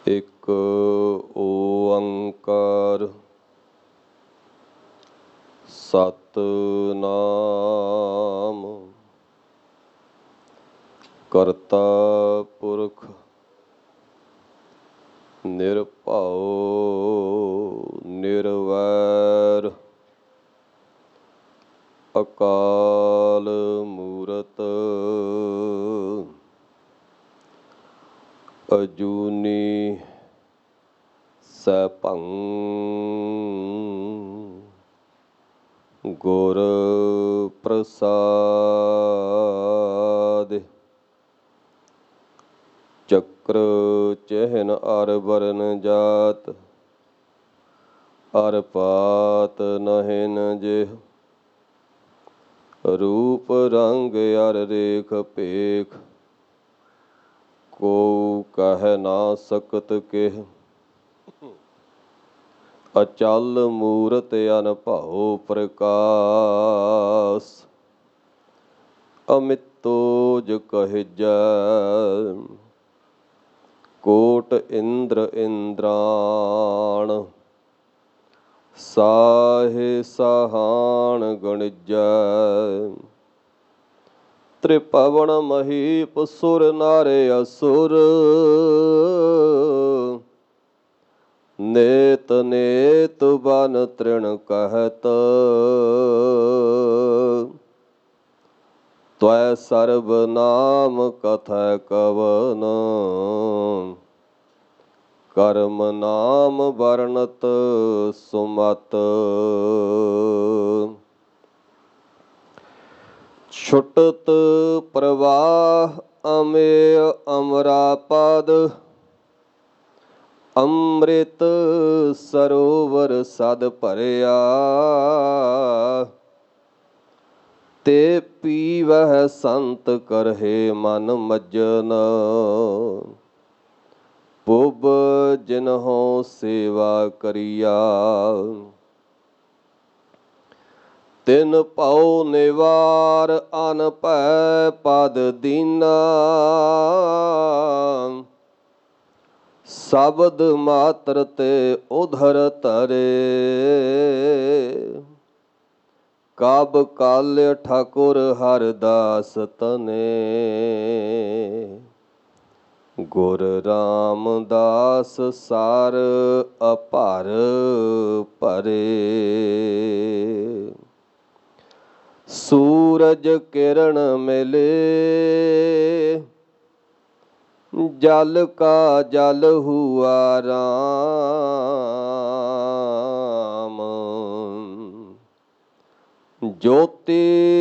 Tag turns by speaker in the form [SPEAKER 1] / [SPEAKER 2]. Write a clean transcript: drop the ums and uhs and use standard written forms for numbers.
[SPEAKER 1] ਇੱਕ ਓੰਕਾਰ ਸਤਿਨਾਮ ਕਰਤਾ ਪੁਰਖ ਨਿਰਭਉ ਨਿਰਵੈਰ ਅਕਾਲ ਮੂਰਤ ਅਜੂਨੀ ਸੈਭੰ ਗੁਰ ਪ੍ਰਸਾਦਿ। ਚੱਕਰ ਚਿਹਨ ਅਰ ਵਰਨ ਜਾਤ ਅਰ ਪਾਤ ਨਹਿਨ ਜਿਹ। ਰੂਪ ਰੰਗ ਅਰ ਰੇਖ ਭੇਖ ਕੋ ਕਹਿ ਨਾ ਸਕਤ ਕਿਹ। ਅਚਲ ਮੂਰਤ ਅਨਭਉ ਪ੍ਰਕਾਸ ਅਮਿਤੋਜ ਕਹਿਜੈ। ਕੋਟ ਇੰਦਰ ਇੰਦਰਾਣ ਸਾਹੇ ਸਾਹਾਣ ਗਣਿਜੈ। ਤ੍ਰਿਭਵਨ ਮਹੀਪ ਸੁਰ ਨਰ ਅਸੁਰ ਨੇਤ ਨੇਤ ਬਨ ਤ੍ਰਿਣ ਕਹਿਤ। ਤਵੈ ਸਰਬ ਨਾਮ ਕਥੈ ਕਵਨ ਕਰਮ ਨਾਮ ਵਰਣਤ ਸੁਮਤ। ਛੁਟਤ ਪ੍ਰਵਾਹ ਅਮੇਯ ਅਮਰਾਪਦ ਅੰਮ੍ਰਿਤ ਸਰੋਵਰ ਸਦ ਭਰਿਆ। ਤੇ ਪੀਵਹਿ ਸੰਤ ਕਰਹਿ ਮਨ ਮੱਜਨ ਪੁਬ ਜਿਨਹੁ ਸੇਵਾ ਕਰੀਆ। ਤਿਨ ਭਉ ਨਿਵਾਰ ਅਨ ਭੈ ਪਦ ਦੀਨਾ ਸ਼ਬਦ ਮਾਤਰ ਤੇ ਉਧਰ ਧਰੇ। ਕਬ ਕਾਲ ਠਾਕੁਰ ਹਰਦਾਸ ਤਨੇ ਗੁਰ ਰਾਮਦਾਸ ਸਾਰ ਅਭਰ ਭਰੇ। ਸੂਰਜ ਕਿਰਨ ਮਿਲੇ ਜਲ ਕਾ ਜਲ ਹੁਆ ਰਾਮ। ਜੋਤੀ